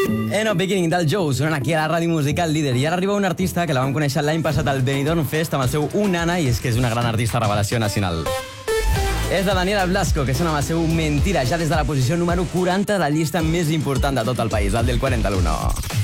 No Beginning del Joe, sonant aquí a la ràdio musical líder. I ara arriba un artista que la vam conèixer l'any passat al Benidorm Fest amb el seu Unana, i és que és una gran artista revelació nacional. És la Daniela Blasco, que sona amb el seu Mentira, ja des de la posició número 40 de la llista més important de tot el país, el del 40 a l'1.